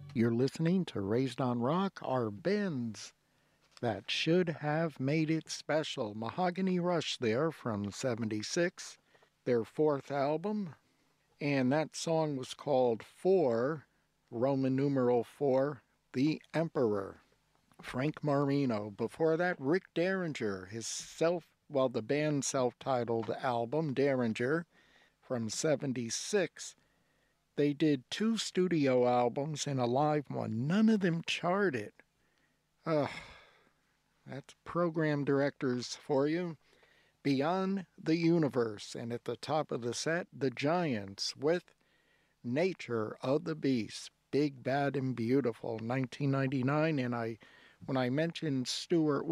You're listening to Raised on Rock, our bands that should have made it special. Mahogany Rush there from 76, their fourth album. And that song was called 4, Roman numeral 4, The Emperor. Frank Marino. Before that, Rick Derringer, the band's self-titled album, Derringer, from 76. They did 2 studio albums and a live one. None of them charted. Ugh, that's program directors for you. Beyond the Universe, and at the top of the set, The Giants with Nature of the Beast, Big, Bad, and Beautiful, 1999. And when I mentioned Stuart